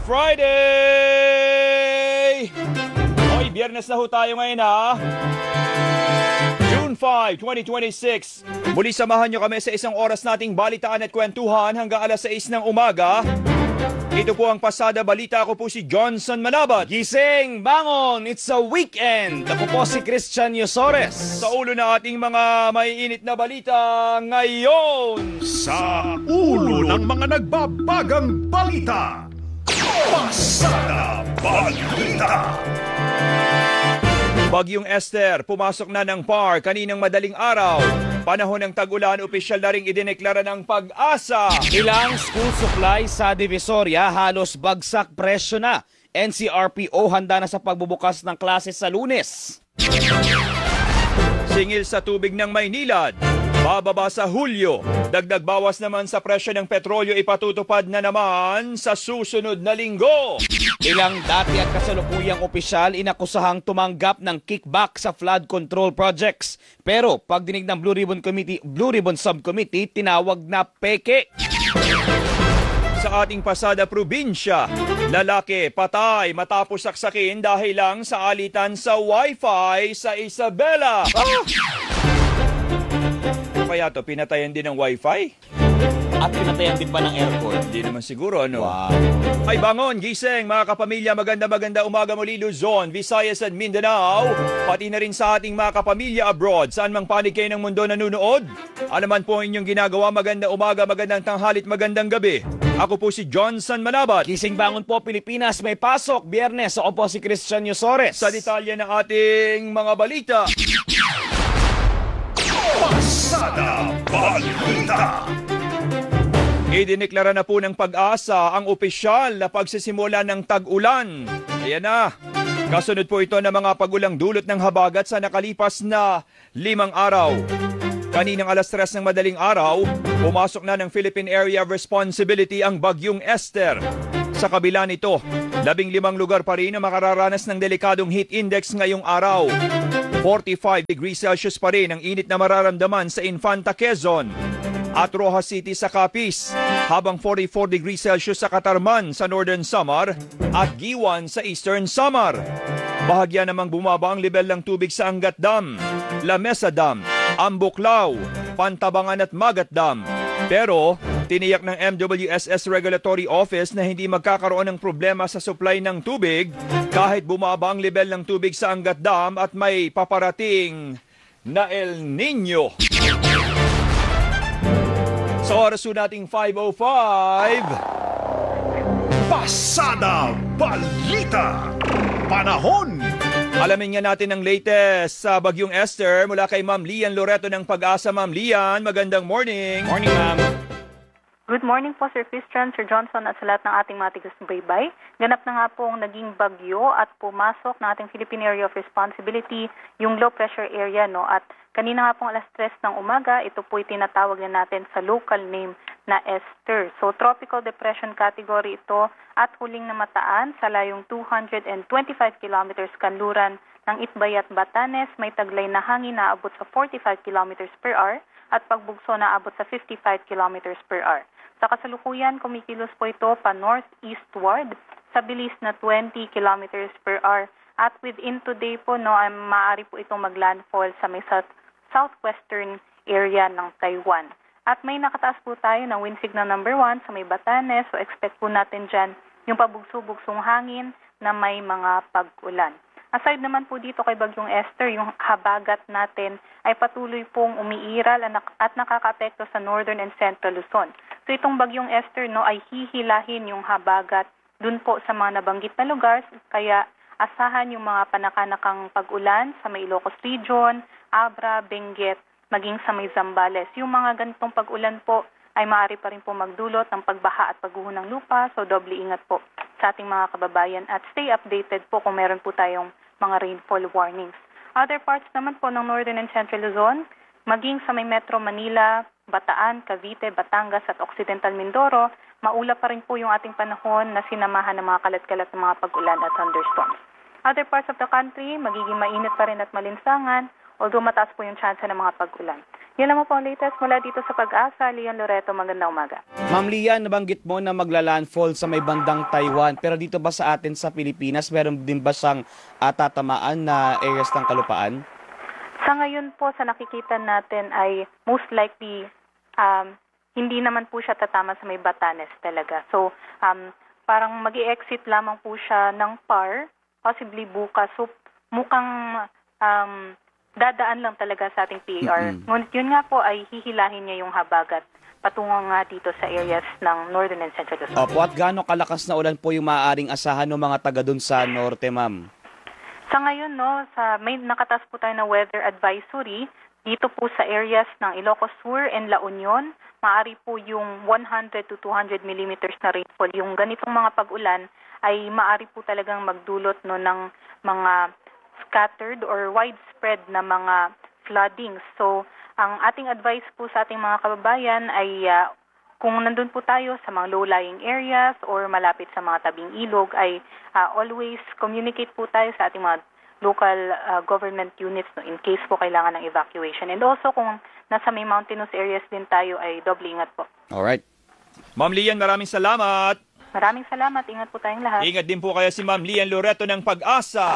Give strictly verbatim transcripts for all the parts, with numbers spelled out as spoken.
Friday! Oy, biyernes na ho tayo ngayon ha. June fifth, twenty twenty-six. Muli samahan nyo kami sa isang oras nating balitaan at kwentuhan hanggang alas sais ng umaga. Ito po ang Pasada Balita. Ako po si Johnson Manabat. Gising, bangon, it's a weekend. Ako po si Christian Yosores. Sa ulo na ating mga maiinit na balita ngayon. Sa ulo ng mga nagbabagang balita. Pasada Balita. Bagyong Esther, pumasok na ng P A R kaninang madaling araw. Panahon ng tag-ulan, opisyal na ring idineklara ng Pag-asa. Ilang school supply sa Divisoria halos bagsak presyo na. N C R P O handa na sa pagbubukas ng klase sa Lunes. Singil sa tubig ng Maynilad, bababa sa Hulyo. Dagdag bawas naman sa presyo ng petrolyo ipatutupad na naman sa susunod na linggo. Ilang dati at kasalukuyang opisyal inakusahang tumanggap ng kickback sa flood control projects. Pero pagdinig ng Blue Ribbon Committee, Blue Ribbon Subcommittee, tinawag na peke. Sa ating Pasada Probinsya, lalaki patay matapos saksakin dahil lang sa alitan sa Wi-Fi sa Isabela. Ah! Kaya to, pinatayan din ng Wi-Fi? At pinatayan din pa ng aircon? Hindi naman siguro, ano? Wow. Ay bangon, gising, mga kapamilya, maganda-maganda umaga muli Luzon, Visayas at Mindanao, pati na rin sa ating mga kapamilya abroad, saan mang panig kayo ng mundo nanonood. Alaman po ang inyong ginagawa, maganda umaga, magandang tanghalit, magandang gabi. Ako po si Johnson Manabat. Gising bangon po Pilipinas, may pasok, Biyernes. Ako po si Christian Yosores. Sa detalye ng ating mga balita. Pasada Balita. Idineklara na po ng Pag-asa ang opisyal na pagsisimula ng tag-ulan. Ayan na. Kasunod po ito ng mga pagulang dulot ng habagat sa nakalipas na limang araw. Kaninang alas tres ng madaling araw, pumasok na ng Philippine Area of Responsibility ang Bagyong Esther. Sa kabila nito, labing limang lugar pa rin na makararanas ng delikadong heat index ngayong araw. forty-five degrees Celsius pa rin ang init na mararamdaman sa Infanta Quezon at Rojas City sa Capiz, habang forty-four degrees Celsius sa Katarman sa Northern Samar at Giwan sa Eastern Samar. Bahagya namang bumaba ang level ng tubig sa Angat Dam, La Mesa Dam, Ambuklao, Pantabangan at Magat Dam. Pero tiniyak ng M W S S Regulatory Office na hindi magkakaroon ng problema sa supply ng tubig kahit bumaba ang level ng tubig sa Angat Dam at may paparating na El Nino. Sa oras po nating five oh five. Pasada Balita. Panahon. Alamin nga natin ang latest sa Bagyong Esther mula kay Ma'am Lian Loreto ng Pag-asa. Ma'am Lian, magandang morning. Morning, ma'am. Good morning po, Sir Christian, Sir Johnson at sa lahat ng ating mga tigas-baybay. Ganap na nga po ang naging bagyo at pumasok na ating Philippine Area of Responsibility, yung low pressure area, no? At kanina nga pong alas tres ng umaga, ito po'y tinatawag na natin sa local name na Esther. So, tropical depression category ito at huling namataan sa layong two hundred twenty-five kilometers kanluran ng Itbay at Batanes. May taglay na hangin na abot sa forty-five kilometers per hour at pagbugso na abot sa fifty-five kilometers per hour. Sa kasalukuyan, kumikilos po ito pa northeastward sa bilis na twenty kilometers per hour. At within today po, no, ay maaari po itong maglandfall sa may south, southwestern area ng Taiwan. At may nakataas po tayo ng wind signal number one sa may Batanes. So expect po natin dyan yung pabugso-bugsong hangin na may mga pag-ulan. Aside naman po dito kay Bagyong Esther, yung habagat natin ay patuloy pong umiiral at nakakaapekto sa northern and central Luzon. So itong Bagyong Esther, no, ay hihilahin yung habagat dun po sa mga nabanggit na lugar, kaya asahan yung mga panakanakang pag-ulan sa may Ilocos Region, Abra, Benguet, maging sa may Zambales. Yung mga ganitong pag-ulan po ay maaari pa rin po magdulot ng pagbaha at pagguho ng lupa, so doble ingat po sa ating mga kababayan at stay updated po kung meron po tayong mga rainfall warnings. Other parts naman po ng Northern and Central Luzon, maging sa may Metro Manila, Bataan, Cavite, Batangas at Occidental Mindoro, maulap pa rin po yung ating panahon na sinamahan ng mga kalat-kalat ng mga pag-ulan at thunderstorms. Other parts of the country, magiging mainit pa rin at malinsangan, although mataas po yung chance ng mga pag-ulan. Yan naman po ang latest mula dito sa Pag-asa. Leon Loreto, magandang umaga. Ma'am Lian, nabanggit mo na magla-landfall sa may bandang Taiwan. Pero dito ba sa atin sa Pilipinas, meron din ba siyang uh, tatamaan na areas ng kalupaan? Sa ngayon po, sa nakikita natin ay most likely um, hindi naman po siya tatama sa may Batanes talaga. So, um, parang mag-i-exit lamang po siya ng P A R, possibly bukas. So, mukhang um, dadaan lang talaga sa ating P A R. Mm-hmm. Ngunit yun nga po ay hihilahin niya yung habagat patungo nga dito sa areas ng Northern and Central Luzon. Opo, at gaano kalakas na ulan po yung maaaring asahan ng mga taga dun sa norte, ma'am? Sa ngayon, no, sa may nakatas po tayo na weather advisory dito po sa areas ng Ilocos Sur and La Union. Maari po yung one hundred to two hundred millimeters na rainfall. Yung ganitong mga pag-ulan ay maari po talagang magdulot no ng mga scattered or widespread na mga floodings. So, ang ating advice po sa ating mga kababayan ay uh, kung nandun po tayo sa mga low-lying areas or malapit sa mga tabing ilog ay uh, always communicate po tayo sa ating mga local uh, government units no, in case po kailangan ng evacuation. And also kung nasa may mountainous areas din tayo ay doble ingat po. Alright. Ma'am Lian, maraming salamat. Maraming salamat. Ingat po tayong lahat. Ingat din po kaya si Ma'am Lian Loreto ng Pag-asa.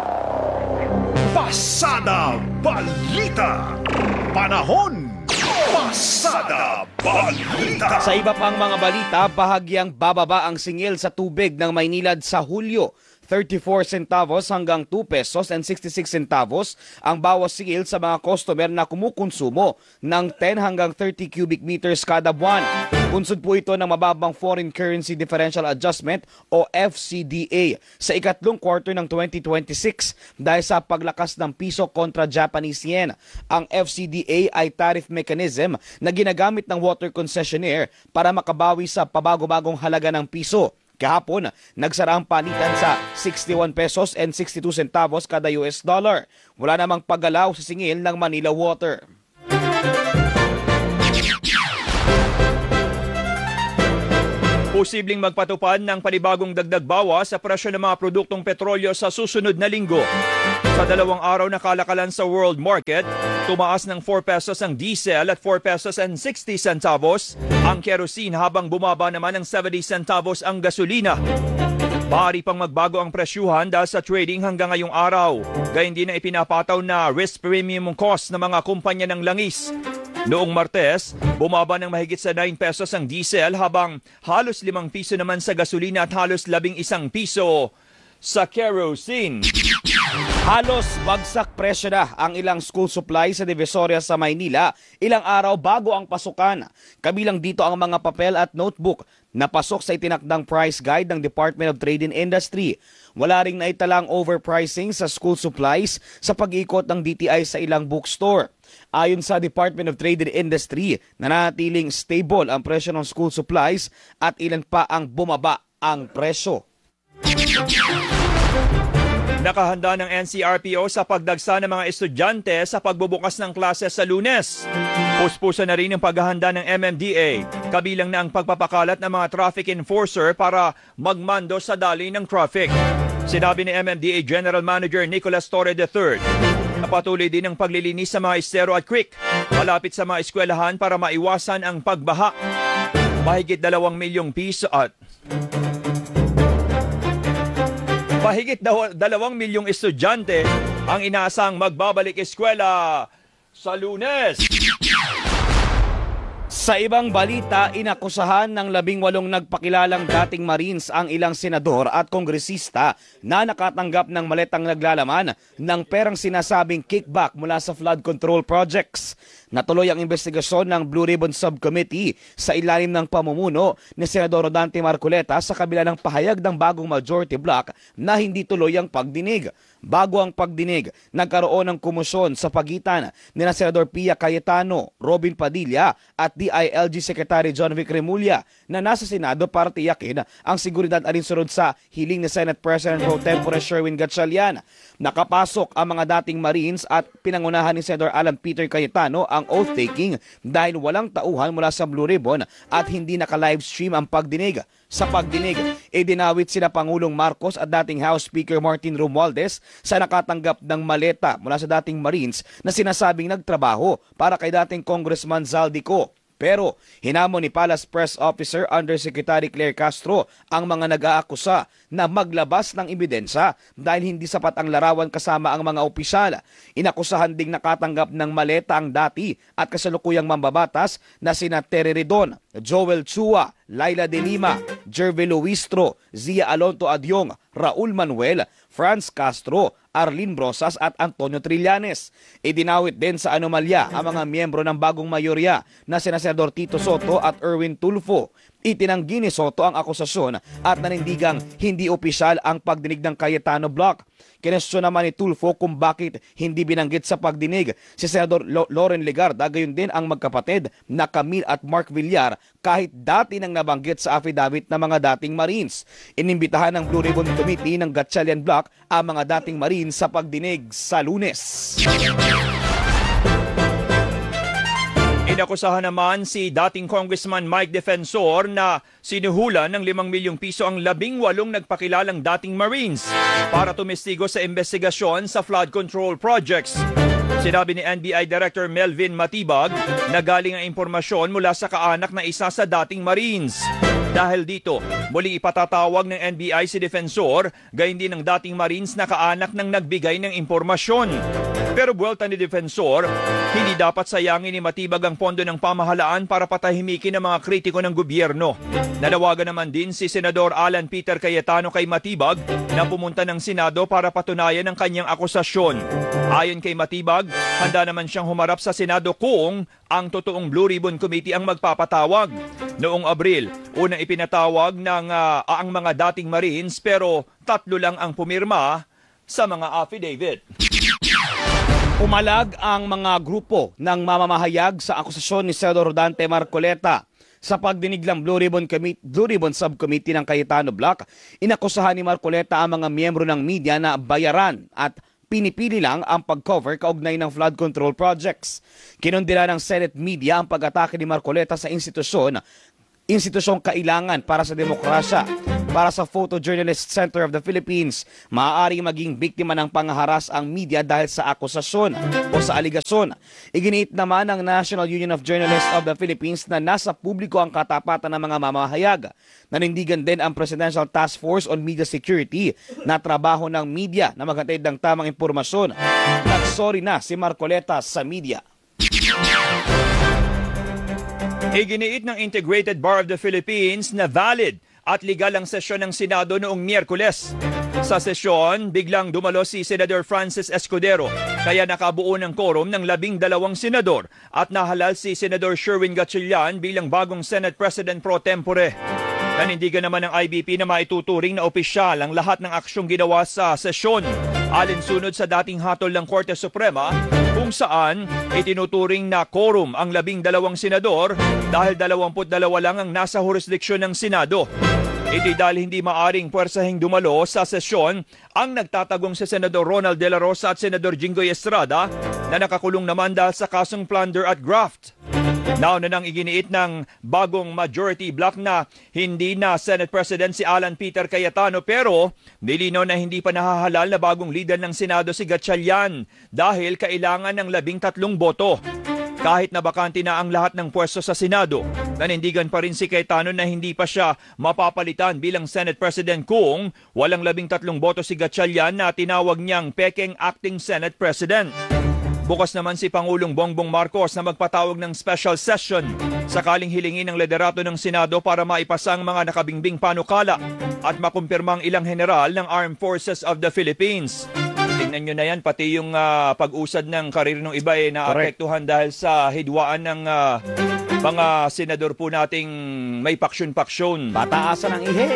Pasada Balita. Panahon. Pasada Balita. Sa iba pang mga balita, bahagyang bababa ang singil sa tubig ng Maynilad sa Hulyo. thirty-four centavos hanggang two pesos and sixty-six centavos ang bawas singil sa mga customer na kumukonsumo ng ten hanggang thirty cubic meters kada buwan. Bunsod po ito ng mababang Foreign Currency Differential Adjustment o F C D A sa ikatlong quarter ng twenty twenty-six dahil sa paglakas ng piso kontra Japanese yen. Ang F C D A ay tariff mechanism na ginagamit ng water concessionaire para makabawi sa pabago-bagong halaga ng piso. Kahapon, nagsara ang palitan sa sixty-one pesos and sixty-two centavos kada U S dollar. Wala namang paggalaw sa singil ng Manila Water. Posibleng magpatupad ng panibagong dagdag bawas sa presyo ng mga produktong petrolyo sa susunod na linggo. Sa dalawang araw na kalakalan sa world market, tumaas ng four pesos ang diesel at four pesos and sixty centavos ang kerosene habang bumaba naman ng seventy centavos ang gasolina. Maaari pang magbago ang presyuhan dahil sa trading hanggang ngayong araw. Gayun din ang ipinapataw na risk premium cost ng mga kumpanya ng langis. Noong Martes, bumaba ng mahigit sa nine pesos ang diesel habang halos limang piso naman sa gasolina at halos labing isang piso sa kerosene. Halos bagsak presyo na ang ilang school supply sa Divisoria sa Maynila ilang araw bago ang pasukan. Kabilang dito ang mga papel at notebook na pasok sa itinakdang price guide ng Department of Trade and Industry. Wala ring naitalang overpricing sa school supplies sa pag-ikot ng D T I sa ilang bookstore. Ayon sa Department of Trade and Industry, nanatiling stable ang presyo ng school supplies at ilan pa ang bumaba ang presyo. Nakahanda ng N C R P O sa pagdagsa ng mga estudyante sa pagbubukas ng klase sa Lunes. Puspusa na rin ang paghahanda ng M M D A, kabilang na ang pagpapakalat ng mga traffic enforcer para magmando sa daloy ng traffic. Sinabi ni M M D A General Manager Nicolas Torre the third, na patuloy din ang paglilinis sa mga estero at creek malapit sa mga eskwelahan para maiwasan ang pagbaha. Mahigit dalawang milyong piso at Mahigit daw, dalawang milyong estudyante ang inaasang magbabalik eskwela sa Lunes. Sa ibang balita, inakusahan ng labing walong nagpakilalang dating Marines ang ilang senador at kongresista na nakatanggap ng maletang naglalaman ng perang sinasabing kickback mula sa flood control projects. Natuloy ang investigasyon ng Blue Ribbon Subcommittee sa ilalim ng pamumuno ni Senador Rodante Marcoleta sa kabila ng pahayag ng bagong majority bloc na hindi tuloy ang pagdinig. Bago ang pagdinig, nagkaroon ng komisyon sa pagitan ni na Senador Pia Cayetano, Robin Padilla at D I L G Secretary John Vic Remulla na nasa Senado para tiyakin ang seguridad alinsunod sa hiling ni Senate President Pro Tempore Sherwin Gatchalian. Nakapasok ang mga dating Marines at pinangunahan ni Senador Alan Peter Cayetano ang ang oath-taking dahil walang tauhan mula sa Blue Ribbon at hindi naka-livestream ang pagdinig. Sa pagdinig, idinawit sila Pangulong Marcos at dating House Speaker Martin Romualdez sa nakatanggap ng maleta mula sa dating Marines na sinasabing nagtrabaho para kay dating Congressman Zaldico. Pero hinamon ni Palace Press Officer Undersecretary Claire Castro ang mga nag-aakusa na maglabas ng ebidensya dahil hindi sapat ang larawan kasama ang mga opisyal. Inakusahan ding nakatanggap ng maleta ang dati at kasalukuyang mambabatas na sina Terry Redon, Joel Chua, Laila De Lima, Jervy Luistro, Zia Alonto Adyong, Raul Manuel, Franz Castro, Arlene Brosas at Antonio Trillanes. Idinawit din sa anomalya ang mga miyembro ng bagong mayorya na sina Senador Tito Soto at Erwin Tulfo. Itinanggi ni Soto ang akusasyon at nanindigang hindi opisyal ang pagdinig ng Cayetano Block. Kinestyon naman ni Tulfo kung bakit hindi binanggit sa pagdinig si Senador Loren Legarda, gayon din ang magkapatid na Camille at Mark Villar kahit dati nang nabanggit sa affidavit ng mga dating Marines. Inimbitahan ng Blue Ribbon Committee ng Gatchalian Block ang mga dating Marines sa pagdinig sa Lunes. Inakusahan naman si dating Congressman Mike Defensor na sinuhulan ng limang milyong piso ang labing walong nagpakilalang dating Marines para tumestigo sa investigasyon sa flood control projects. Sinabi ni N B I Director Melvin Matibag na galing ang impormasyon mula sa kaanak na isa sa dating Marines. Dahil dito, muli ipatatawag ng N B I si Defensor, gayon din ng dating Marines na kaanak ng nagbigay ng impormasyon. Pero buwelta ni Defensor, hindi dapat sayangin ni Matibag ang pondo ng pamahalaan para patahimikin ang mga kritiko ng gobyerno. Nanawagan naman din si Senador Alan Peter Cayetano kay Matibag na pumunta ng Senado para patunayan ang kanyang akusasyon. Ayon kay Matibag, handa naman siyang humarap sa Senado kung ang totoong Blue Ribbon Committee ang magpapatawag. Noong Abril, unang ipinatawag ng uh, ang mga dating Marines pero tatlo lang ang pumirma sa mga affidavit. Umalag ang mga grupo ng mamamahayag sa akusasyon ni Senador Dante Marcoleta. Sa pagdinig ng Blue Ribbon, Committee, Blue Ribbon Subcommittee ng Cayetano Block, inakusahan ni Marcoleta ang mga miyembro ng media na bayaran at pinipili lang ang pag-cover kaugnay ng flood control projects. Kinundila ng Senate media ang pag-atake ni Marcoleta sa institusyon, institusyong kailangan para sa demokrasya. Para sa Photojournalist Center of the Philippines, maaaring maging biktima ng pangharas ang media dahil sa akusasyon o sa aligasyon. Iginiit naman ng National Union of Journalists of the Philippines na nasa publiko ang katapatan ng mga mamahayag. Nanindigan din ang Presidential Task Force on Media Security na trabaho ng media na maghatid ng tamang impormasyon. Nagsorry na si Marcoleta sa media. Iginiit ng Integrated Bar of the Philippines na valid at legal ang sesyon ng Senado noong Miyerkules. Sa sesyon, biglang dumalo si Senador Francis Escudero, kaya nakabuo ng quorum ng labing dalawang senador at nahalal si Senador Sherwin Gatchalian bilang bagong Senate President pro tempore. Nanindigan naman ng I B P na maituturing na opisyal ang lahat ng aksyong ginawa sa sesyon, alinsunod sa dating hatol ng Korte Suprema kung saan itinuturing na quorum ang labing dalawang senador dahil dalawamput dalawa lang ang nasa jurisdiksyon ng Senado. Ito'y dahil hindi maaring puwersahing dumalo sa sesyon ang nagtatagong si Senador Ronald De La Rosa at Senador Jinggoy Estrada na nakakulong naman dahil sa kasong plunder at graft. Nauna nang iginiit ng bagong majority block na hindi na Senate President si Alan Peter Cayetano pero nilinaw na hindi pa nahahalal na bagong leader ng Senado si Gatchalian dahil kailangan ng labing tatlong boto. Kahit na bakante na ang lahat ng pwesto sa Senado, nanindigan pa rin si Cayetano na hindi pa siya mapapalitan bilang Senate President kung walang labing tatlong boto si Gatchalian na tinawag niyang peking acting Senate President. Bukas naman si Pangulong Bongbong Marcos na magpatawag ng special session sakaling hilingin ng liderato ng Senado para maipasa ang mga nakabingbing panukala at makumpirma ang ilang general ng Armed Forces of the Philippines. Tingnan nyo na yan, pati yung uh, pag-usad ng karir ng iba eh, naapektuhan dahil sa hidwaan ng uh, mga senador po nating may paksyon-paksyon. Pataasan ng ihe.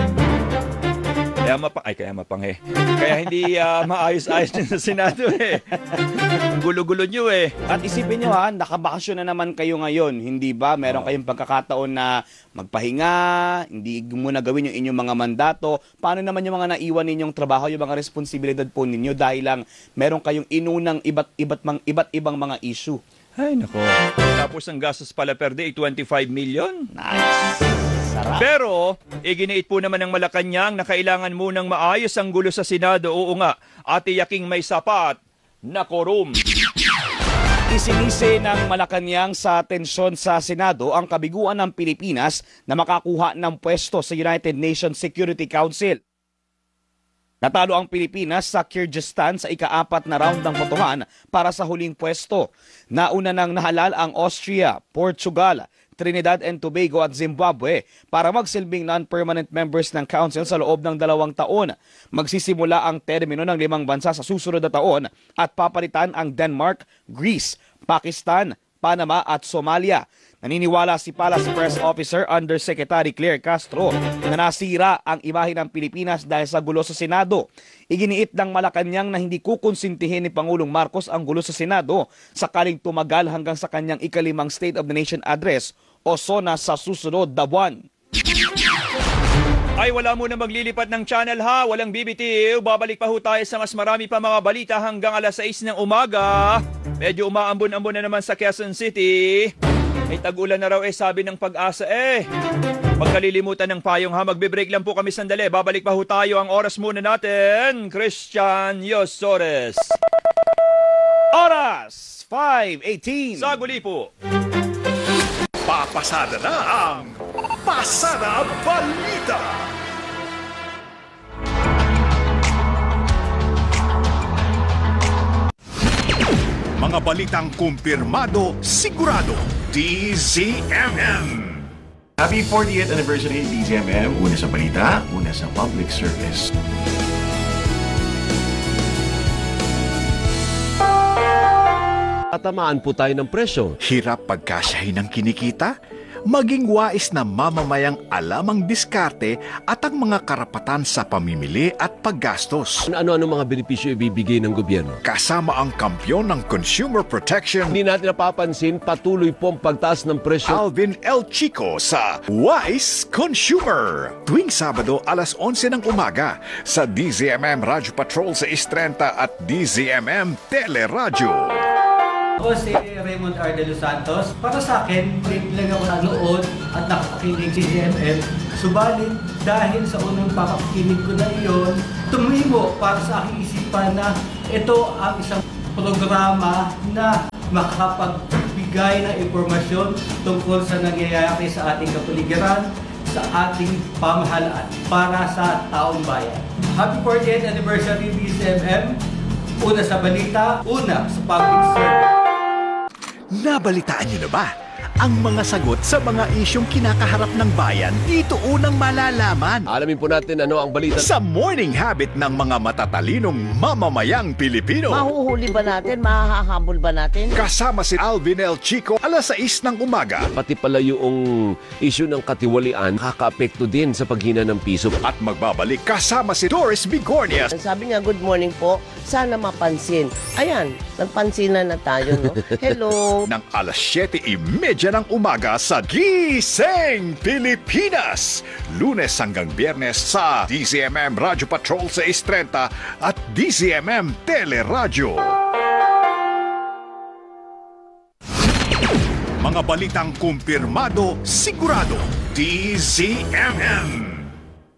Kaya mapa ay kaya mapanghe. Kaya hindi uh, maayos-ayos sa Senado eh. Gulo-gulo nyo eh. At isipin nyo ha, nakabakasyon na naman kayo ngayon, hindi ba? Meron kayong pagkakataon na magpahinga, hindi muna gawin yung inyong mga mandato. Paano naman yung mga naiwan ninyong trabaho, yung mga responsibilidad po ninyo dahil lang meron kayong inunang iba't iba't mang iba't ibang mga issue? Ay, nako. Tapos ang gastos pala per day, twenty-five million. Nice. Sarap. Pero, iginiit po naman ng Malacanang na kailangan munang maayos ang gulo sa Senado. Oo nga, at tiyaking may sapat na quorum. Isinisi ng Malacanang sa tensyon sa Senado ang kabiguan ng Pilipinas na makakuha ng pwesto sa United Nations Security Council. Natalo ang Pilipinas sa Kyrgyzstan sa ika-apat na round ng botohan para sa huling pwesto. Nauna nang nahalal ang Austria, Portugal, Trinidad and Tobago at Zimbabwe para magsilbing non-permanent members ng Council sa loob ng dalawang taon. Magsisimula ang termino ng limang bansa sa susunod na taon at papalitan ang Denmark, Greece, Pakistan, Panama at Somalia. Naniniwala si Palace Press Officer Undersecretary Claire Castro na nasira ang imahe ng Pilipinas dahil sa gulo sa Senado. Iginiit ng Malacanang na hindi kukonsintihin ni Pangulong Marcos ang gulo sa Senado sakaling tumagal hanggang sa kanyang ikalimang State of the Nation Address o SONA sa susunod na buwan. Ay, wala muna maglilipat ng channel ha, walang B B T V. Babalik pa ho tayo sa mas marami pa mga balita hanggang alas sais ng umaga. Medyo umaambon-ambon na naman sa Quezon City. Ay, tag-ulan na raw eh, sabi ng Pag-asa eh. Pagkalilimutan ng payong ha, magbe-break lang po kami sandali. Babalik pa ho tayo, ang oras muna natin. Christian Yosores. Oras, five eighteen. Sa guli po. Papasada na ang Pasada Balita. Mga balitang kumpirmado, sigurado, D Z M M. Happy fortieth anniversary D Z M M. Una sa balita, una sa public service. Tatamaan po tayo ng presyo. Hirap pagkasyahin ng kinikita? Maging wais na mamamayang alam ang diskarte at ang mga karapatan sa pamimili at paggastos. Ano-ano mga benepisyo ibibigay ng gobyerno? Kasama ang kampyon ng consumer protection, Hindi natin napapansin, patuloy po ang pagtaas ng presyo. Alvin L. Chico sa Wise Consumer. Tuwing Sabado, alas onse ng umaga sa D Z M M Radio Patrol sa Istrenta at D Z M M Teleradyo. Ako si Raymond R. De Los Santos. Para sa akin, late lang ako nanood at nakapakinig si D M M. Subalit, dahil sa unang papakinig ko na iyon, tumimo para sa aking isipan na ito ang isang programa na makapagbigay ng impormasyon tungkol sa nangyayari sa ating kapaligiran, sa ating pamahalaan para sa taong bayan. Happy fortieth anniversary D Z M M. Una sa balita, una sa public service. Nabalitaan niyo na ba? Ang mga sagot sa mga isyong kinakaharap ng bayan, dito unang malalaman. Alamin po natin ano ang balita. Sa morning habit ng mga matatalinong mamamayang Pilipino. Mahuhuli ba natin? Mahahabol ba natin? Kasama si Alvin L. Chico, alas sais ng umaga. Pati pala yung issue ng katiwalian, kaka-apekto din sa paghina ng piso. At magbabalik kasama si Doris Bigornia. Sabi niya, good morning po. Sana mapansin. Ayan, nagpansinan na tayo, no? Hello. Ng alas siyete trenta ng umaga sa Gising Pilipinas. Lunes hanggang Biyernes sa D Z M M Radio Patrol sa Istrenta at D Z M M Teleradyo. Mga balitang kumpirmado, sigurado, D Z M M.